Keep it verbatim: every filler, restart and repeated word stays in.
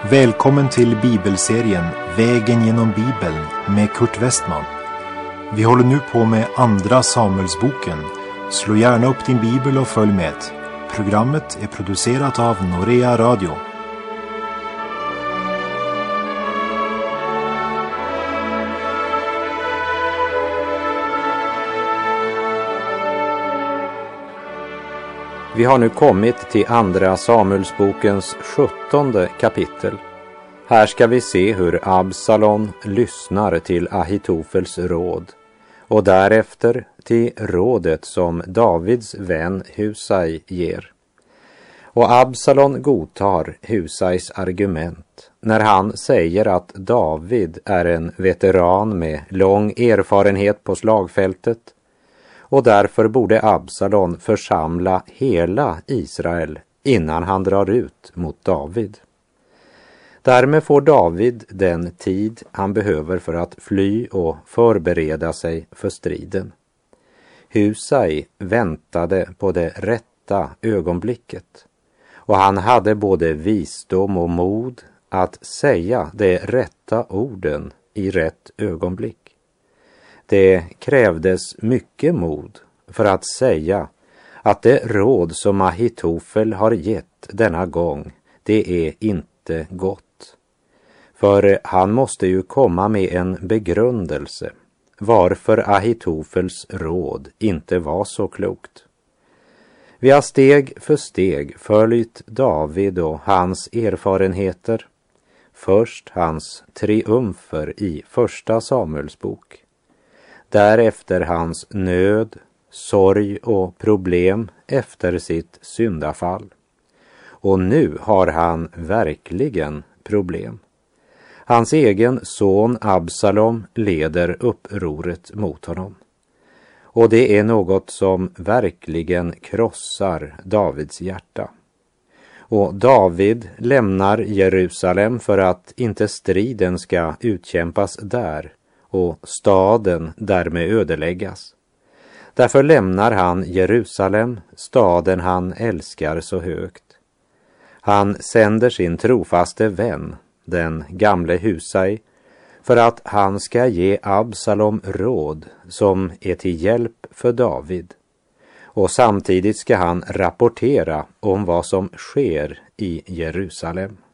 Välkommen till bibelserien Vägen genom Bibeln med Kurt Westman. Vi håller nu på med andra Samuelsboken. Slå gärna upp din bibel och följ med. Programmet är producerat av Norea Radio. Vi har nu kommit till andra Samuelsbokens sjuttonde kapitel. Här ska vi se hur Absalom lyssnar till Ahitofels råd och därefter till rådet som Davids vän Husai ger. Och Absalom godtar Husais argument när han säger att David är en veteran med lång erfarenhet på slagfältet. Och därför borde Absalom församla hela Israel innan han drar ut mot David. Därmed får David den tid han behöver för att fly och förbereda sig för striden. Husai väntade på det rätta ögonblicket, och han hade både visdom och mod att säga de rätta orden i rätt ögonblick. Det krävdes mycket mod för att säga att det råd som Ahitofel har gett denna gång, det är inte gott. För han måste ju komma med en begrundelse varför Ahitofels råd inte var så klokt. Vi har steg för steg följt David och hans erfarenheter. Först hans triumfer i första Samuelsbok. Därefter hans nöd, sorg och problem efter sitt syndafall. Och nu har han verkligen problem. Hans egen son Absalom leder upproret mot honom. Och det är något som verkligen krossar Davids hjärta. Och David lämnar Jerusalem för att inte striden ska utkämpas där och staden därmed ödeläggas. Därför lämnar han Jerusalem, staden han älskar så högt. Han sänder sin trofaste vän, den gamle Husai, för att han ska ge Absalom råd som är till hjälp för David. Och samtidigt ska han rapportera om vad som sker i Jerusalem.